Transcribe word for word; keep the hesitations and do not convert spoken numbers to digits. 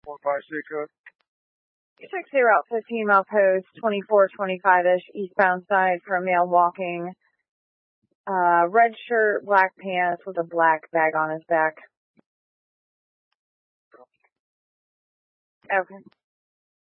four five six code. Taxi route fifteen mile post, twenty-four twenty-five-ish, eastbound side for a male walking. Uh, red shirt, black pants with a black bag on his back. Okay.